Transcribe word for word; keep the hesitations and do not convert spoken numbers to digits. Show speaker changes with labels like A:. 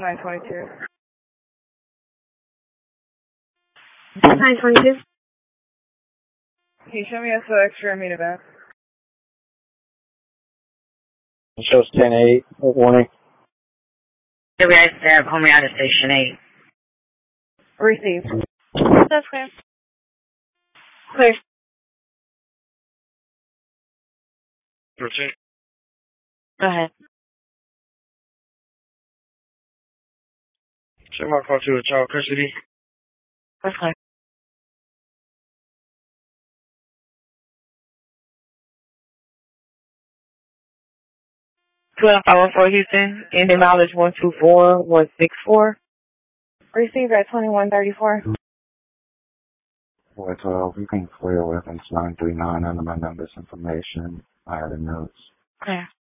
A: nine twenty-two.
B: nine twenty-two.
A: Can you show me S O X-ray minivan?
C: It shows ten eight. What warning?
B: Here we have home out of station eight.
A: Received.
B: That's clear. Clear.
C: Proceed.
B: Go ahead.
C: Send my call to a child custody.
B: That's clear. twelve five one four Houston, Indian mileage one two four one six four.
A: Received at twenty-one thirty-four.
D: four twelve, you can clear weapons nine three nine under my numbers information. I have the notes.
B: Clear.